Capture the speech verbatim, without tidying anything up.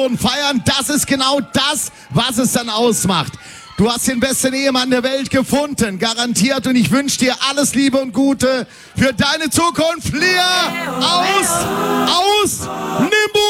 und feiern, das ist genau das, was es dann ausmacht. Du hast den besten Ehemann der Welt gefunden, garantiert, und ich wünsche dir alles Liebe und Gute für deine Zukunft. Lia, auf